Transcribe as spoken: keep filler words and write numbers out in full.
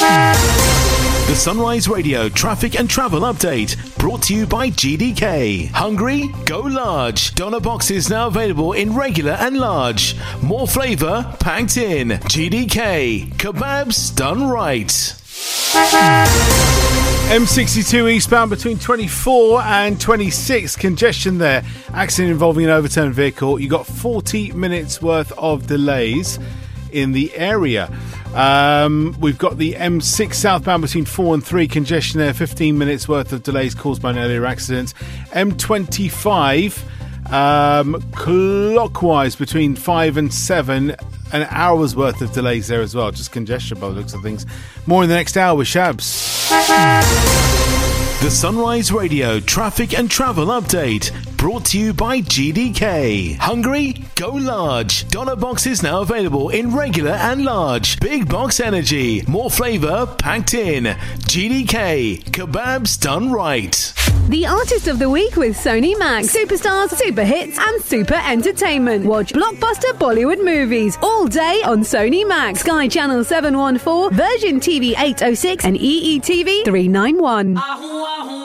The Sunrise Radio traffic and travel update brought to you by G D K. Hungry? Go large. Doner boxes now available in regular and large. More flavour packed in. G D K. Kebabs done right. M sixty-two eastbound between twenty-four and twenty-six. Congestion there. Accident involving an overturned vehicle. You got forty minutes worth of delays in the area. Um, we've got the M six southbound between four and three. Congestion there. fifteen minutes worth of delays caused by an earlier accident. M twenty-five um, clockwise between five and seven. An hour's worth of delays there as well. Just congestion by the looks of things. More in the next hour with Shabs. The Sunrise Radio traffic and travel update brought to you by G D K. Hungry? Go large. Doner boxes now available in regular and large. Big box energy. More flavour packed in. G D K. Kebabs done right. The Artist of the Week with Sony Max. Superstars, super hits and super entertainment. Watch blockbuster Bollywood movies all day on Sony Max. Sky Channel seven one four, Virgin T V eight oh six and E E T V three ninety-one.